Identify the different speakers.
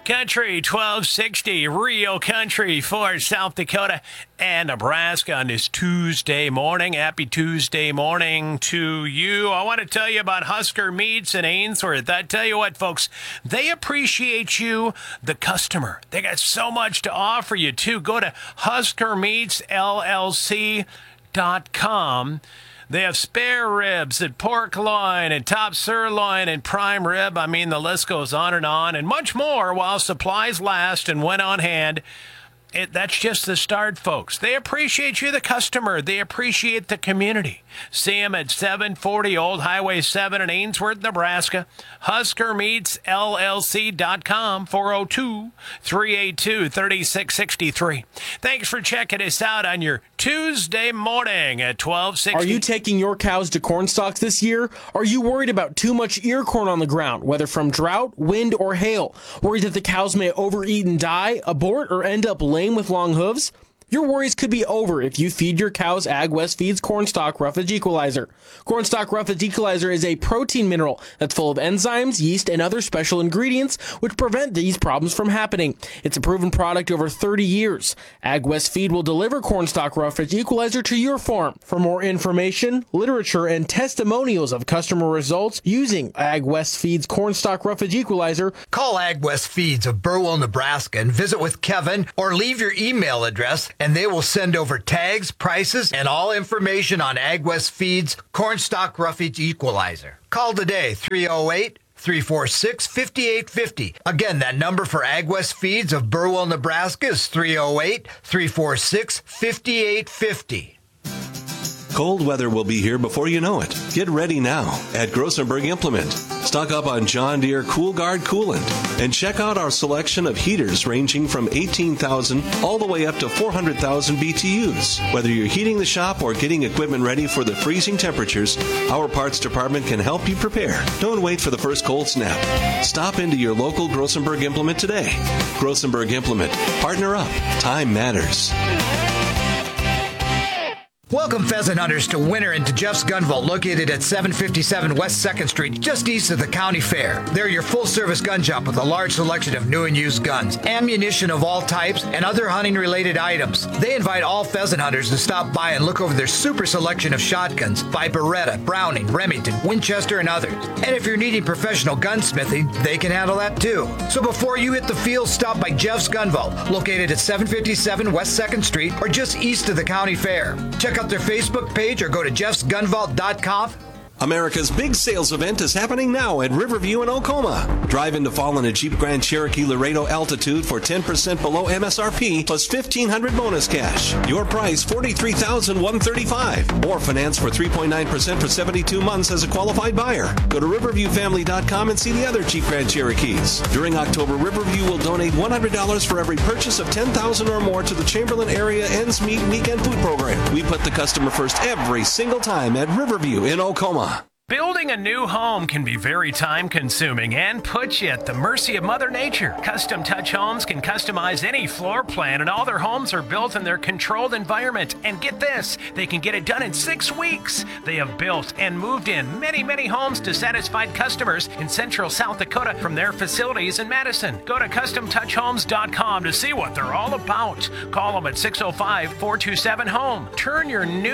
Speaker 1: Country 1260, Real Country for South Dakota and Nebraska on this Tuesday morning. Happy Tuesday morning to you. I want to tell you about Husker Meats in Ainsworth. I tell you what, folks, they appreciate you, the customer. They got so much to offer you, too. Go to HuskerMeatsLLC.com. They have spare ribs and pork loin and top sirloin and prime rib. I mean, the list goes on and much more while supplies last and when on hand. That's just the start, folks. They appreciate you, the customer. They appreciate the community. See them at 740 Old Highway 7 in Ainsworth, Nebraska. HuskerMeatsLLC.com, 402-382-3663. Thanks for checking us out on your Tuesday morning at 1260.
Speaker 2: Are you taking your cows to corn stalks this year? Are you worried about too much ear corn on the ground, whether from drought, wind, or hail? Worried that the cows may overeat and die, abort, or end up lame with long hooves? Your worries could be over if you feed your cows Ag West Feeds Cornstalk Roughage Equalizer. Cornstalk Roughage Equalizer is a protein mineral that's full of enzymes, yeast, and other special ingredients which prevent these problems from happening. It's a proven product over 30 years. Ag West Feed will deliver Cornstalk Roughage Equalizer to your farm. For more information, literature, and testimonials of customer results using Ag West Feeds Cornstalk Roughage Equalizer,
Speaker 3: call Ag West Feeds of Burwell, Nebraska and visit with Kevin or leave your email address and they will send over tags, prices, and all information on Ag West Feeds Cornstalk Roughage Equalizer. Call today, 308-346-5850. Again, that number for Ag West Feeds of Burwell, Nebraska is 308-346-5850.
Speaker 4: Cold weather will be here before you know it. Get ready now at Grossenberg Implement. Stock up on John Deere Cool Guard coolant and check out our selection of heaters ranging from 18,000 all the way up to 400,000 BTUs. Whether you're heating the shop or getting equipment ready for the freezing temperatures, our parts department can help you prepare. Don't wait for the first cold snap. Stop into your local Grossenberg Implement today. Grossenberg Implement. Partner up. Time matters.
Speaker 3: Welcome, pheasant hunters, to winter and to Jeff's Gun Vault, located at 757 West 2nd Street, just east of the county fair. They're your full-service gun shop with a large selection of new and used guns, ammunition of all types, and other hunting-related items. They invite all pheasant hunters to stop by and look over their super selection of shotguns by Beretta, Browning, Remington, Winchester, and others. And if you're needing professional gunsmithing, they can handle that too. So before you hit the field, stop by Jeff's Gun Vault, located at 757 West 2nd Street, or just east of the county fair. Check out their Facebook page or go to jeffsgunvault.com.
Speaker 4: America's big sales event is happening now at Riverview in Oklahoma. Drive into fall in a Jeep Grand Cherokee Laredo Altitude for 10% below MSRP plus $1,500 bonus cash. Your price, $43,135. Or finance for 3.9% for 72 months as a qualified buyer. Go to riverviewfamily.com and see the other Jeep Grand Cherokees. During October, Riverview will donate $100 for every purchase of $10,000 or more to the Chamberlain Area Ends Meet Weekend Food Program. We put the customer first every single time at Riverview in Oklahoma.
Speaker 1: Building a new home can be very time-consuming and put you at the mercy of Mother Nature. Custom Touch Homes can customize any floor plan, and all their homes are built in their controlled environment. And get this, they can get it done in 6 weeks. They have built and moved in many, many homes to satisfied customers in central South Dakota from their facilities in Madison. Go to CustomTouchHomes.com to see what they're all about. Call them at 605-427-HOME. Turn your new